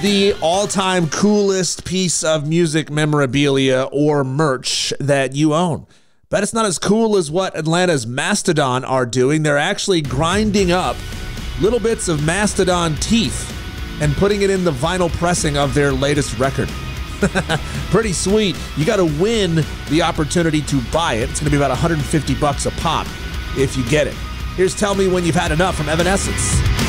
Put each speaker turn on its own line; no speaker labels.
the all-time coolest piece of music memorabilia or merch that you own. Bet it's not as cool as what Atlanta's Mastodon are doing. They're actually grinding up little bits of Mastodon teeth and putting it in the vinyl pressing of their latest record. Pretty sweet. You got to win the opportunity to buy it. It's going to be about $150 a pop if you get it. Here's Tell Me When You've Had Enough from Evanescence.